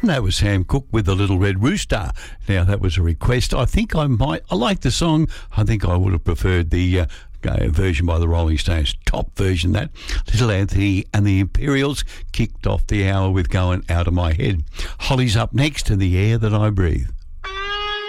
That was Sam Cooke with The Little Red Rooster. Now, that was a request. I like the song. I think I would have preferred the version by the Rolling Stones. Top version, that. Little Anthony and the Imperials kicked off the hour with Going Out of My Head. Holly's up next in The Air That I Breathe.